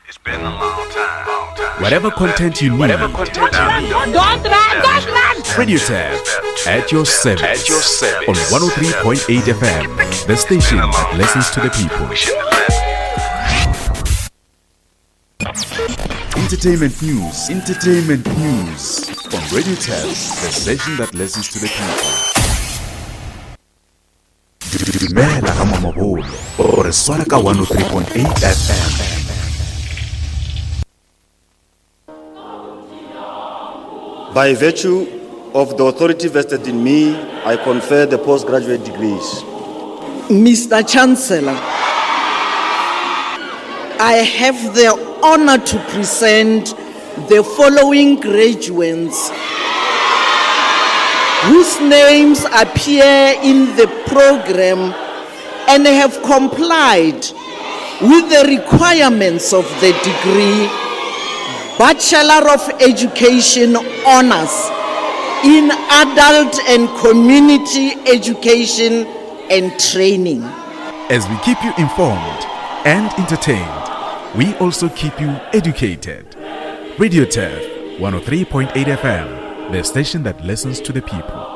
It's been a long time. Whatever content you need, Don't run! Radio Tab at your service on 103.8 FM, the station that listens to the people. Entertainment news on Radio Tab, the station that listens to the people. Dumela ka Mamabolo o re swara ka 103.8 FM. By virtue of the authority vested in me, I confer the postgraduate degrees. Mr. Chancellor, I have the honor to present the following graduates whose names appear in the program and have complied with the requirements of the degree Bachelor of Education Honors in Adult and Community Education and Training. As we keep you informed and entertained, we also keep you educated. Radio Tab 103.8 FM, the station that listens to the people.